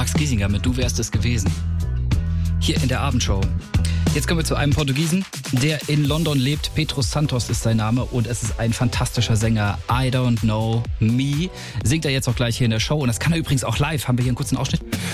Max Giesinger mit Du wärst es gewesen. Hier in der Abendshow. Jetzt kommen wir zu einem Portugiesen, der in London lebt. Pedro Santos ist sein Name und es ist ein fantastischer Sänger. I Don't Know Me. Singt er jetzt auch gleich hier in der Show. Und das kann er übrigens auch live. Haben wir hier einen kurzen Ausschnitt?